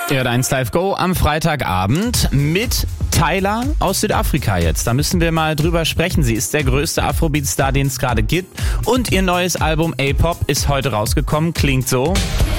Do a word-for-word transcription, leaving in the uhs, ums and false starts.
R eins Live Go am Freitagabend mit Tyla aus Südafrika jetzt. Da müssen wir mal drüber sprechen. Sie ist der größte Afrobeat-Star, den es gerade gibt. Und ihr neues Album A-Pop ist heute rausgekommen. Klingt so.